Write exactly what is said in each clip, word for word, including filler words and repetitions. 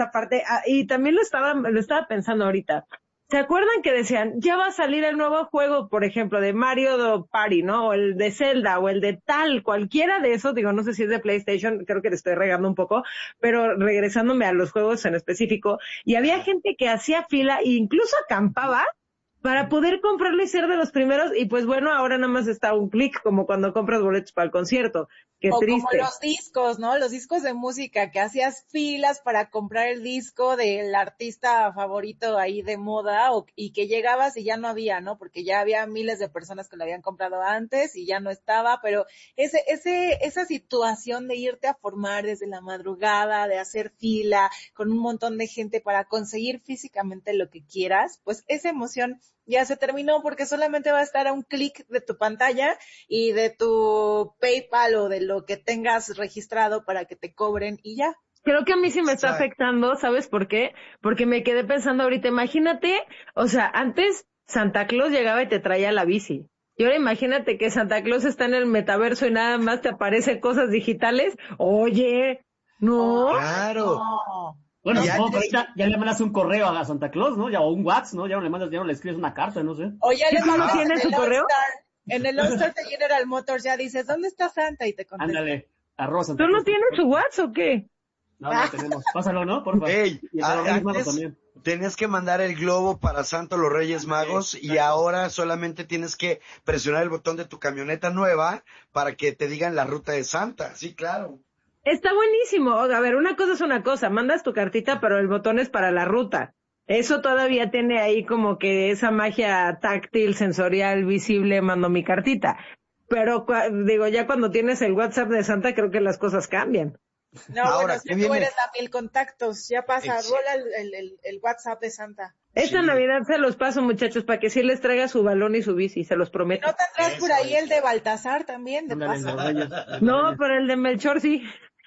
esta parte, ah, y también lo estaba, lo estaba pensando ahorita. ¿Se acuerdan que decían, ya va a salir el nuevo juego, por ejemplo, de Mario Party, ¿no? O el de Zelda, o el de tal, cualquiera de esos, digo, no sé si es de PlayStation, creo que le estoy regando un poco, pero regresándome a los juegos en específico, y había gente que hacía fila e incluso acampaba para poder comprarlo y ser de los primeros, y pues bueno, ahora nada más está un clic, como cuando compras boletos para el concierto. Qué o triste. como los discos, ¿no? Los discos de música, que hacías filas para comprar el disco del artista favorito ahí de moda, o, y que llegabas y ya no había, ¿no? Porque ya había miles de personas que lo habían comprado antes y ya no estaba, pero ese, ese, esa situación de irte a formar desde la madrugada, de hacer fila con un montón de gente para conseguir físicamente lo que quieras, pues esa emoción ya se terminó, porque solamente va a estar a un clic de tu pantalla y de tu PayPal o de lo que tengas registrado para que te cobren y ya. Creo que a mí sí me está afectando, ¿sabes por qué? Porque me quedé pensando ahorita, imagínate, o sea, antes Santa Claus llegaba y te traía la bici. Y ahora imagínate que Santa Claus está en el metaverso y nada más te aparecen cosas digitales. Oye, ¿no? Oh, claro. No. Bueno, Ya supongo que antes- ahorita ya le mandas un correo a Santa Claus, ¿no? Ya, o un WhatsApp, ¿no? Ya no le mandas, ya no le escribes una carta, no sé. O ya ¿Sí le tú no mandas tienes en su el correo? All-Star, en el All-Star de General Motors ya dices, ¿dónde está Santa? Y te contesta. Ándale, arroba Santa ¿Tú no Claus. tienes su WhatsApp o qué? No, no tenemos. Pásalo, ¿no? Por favor. Ey, Y a los Reyes Magos antes también. tenías que mandar el globo para Santo los Reyes Magos y ahora solamente tienes que presionar el botón de tu camioneta nueva para que te digan la ruta de Santa. Sí, claro. Está buenísimo. A ver, una cosa es una cosa, mandas tu cartita, pero el botón es para la ruta. Eso todavía tiene ahí como que esa magia táctil, sensorial, visible, mando mi cartita. Pero, cua- digo, ya cuando tienes el WhatsApp de Santa, creo que las cosas cambian. No, Ahora, bueno, ¿qué si tú viene? eres la mil contactos, ya pasa, Ex- rola el, el, el, el WhatsApp de Santa. Esta Sí. Navidad se los paso, muchachos, para que sí les traiga su balón y su bici, se los prometo. ¿No tendrás por Eso ahí es. el de Baltasar también, de Ándale, paso? los Reyes. los No, Reyes. pero el de Melchor sí.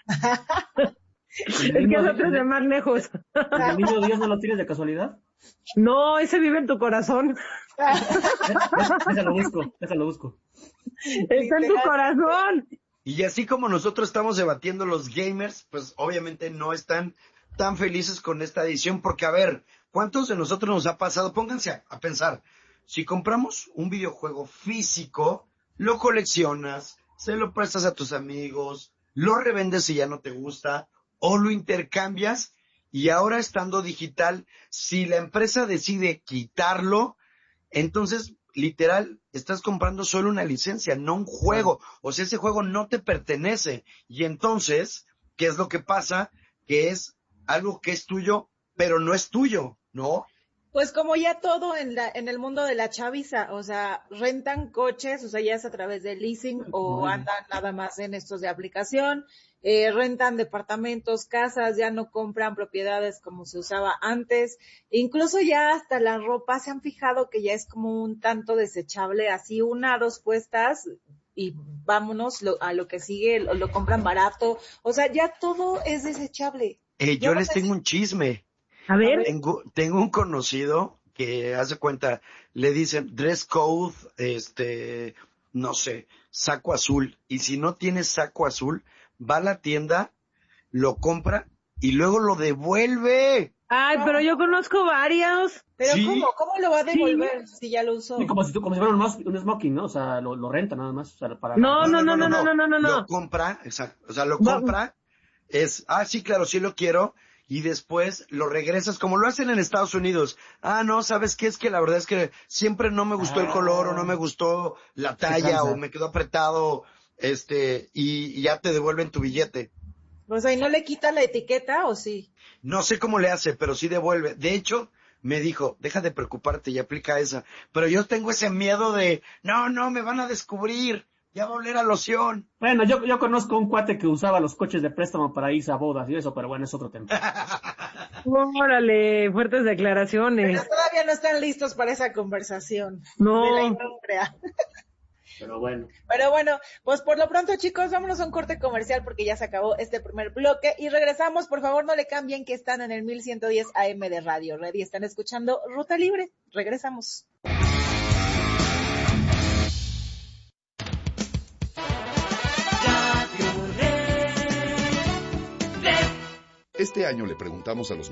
¿El Es que niño- el otro es de más lejos. ¿El del niño Dios no lo tienes de casualidad? No, ese vive en tu corazón. Déjalo busco, déjalo busco. Está en tu corazón. Y así como nosotros estamos debatiendo los gamers, pues obviamente no están tan felices con esta edición, porque a ver, ¿cuántos de nosotros nos ha pasado? Pónganse a, a pensar, si compramos un videojuego físico, lo coleccionas, se lo prestas a tus amigos, lo revendes si ya no te gusta, o lo intercambias, y ahora estando digital, si la empresa decide quitarlo, entonces, literal, estás comprando solo una licencia, no un juego. O sea, ese juego no te pertenece. Y entonces, ¿qué es lo que pasa? Que es algo que es tuyo, pero no es tuyo, ¿no? Pues como ya todo en la en el mundo de la chaviza, o sea, rentan coches, o sea, ya es a través de leasing o andan nada más en estos de aplicación, eh, rentan departamentos, casas, ya no compran propiedades como se usaba antes, incluso ya hasta la ropa se han fijado que ya es como un tanto desechable, así una, dos puestas y vámonos lo, a lo que sigue, lo, lo compran barato, o sea, ya todo es desechable. Eh, Ya yo no les sé tengo si- un chisme. A ver, Tengo, tengo un conocido que hace cuenta, le dicen dress code, este, no sé, saco azul. Y si no tienes saco azul, va a la tienda, lo compra y luego lo devuelve. ay, pero yo conozco varios. Pero Sí. ¿cómo? ¿Cómo lo va a devolver si ya lo usó? Sí, como si, tú- como si fuera un, mos- un smoking, ¿no? O sea, lo, lo renta nada más. O sea, para No, no, no, no, no, no, no, no, Lo no. compra, exacto. O sea, lo Va- compra, es, ah, sí, claro, sí lo quiero. Y después lo regresas como lo hacen en Estados Unidos. Ah, no, ¿sabes qué? Es que la verdad es que siempre no me gustó el color o no me gustó la talla cansa. o me quedó apretado, este, y, y ya te devuelven tu billete. O sea, ¿y no le quita la etiqueta o sí? No sé cómo le hace, pero sí devuelve. De hecho, me dijo, deja de preocuparte y aplica esa. Pero yo tengo ese miedo de, no, no, me van a descubrir. Ya va a oler a loción. Bueno, yo, yo conozco un cuate que usaba los coches de préstamo para irse a bodas y eso, pero bueno, es otro tema. Órale, fuertes declaraciones. Pero todavía no están listos para esa conversación No. de la industria. Pero bueno. Pero bueno, pues por lo pronto, chicos, vámonos a un corte comercial porque ya se acabó este primer bloque y regresamos. Por favor, no le cambien que están en el mil ciento diez A M de Radio Red y están escuchando Ruta Libre. Regresamos. Este año le preguntamos a los